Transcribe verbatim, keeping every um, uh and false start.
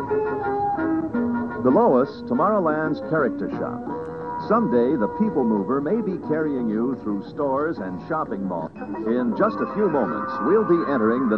Below us, Tomorrowland's Character Shop. Someday, the People Mover may be carrying you through stores and shopping malls. In just a few moments, we'll be entering the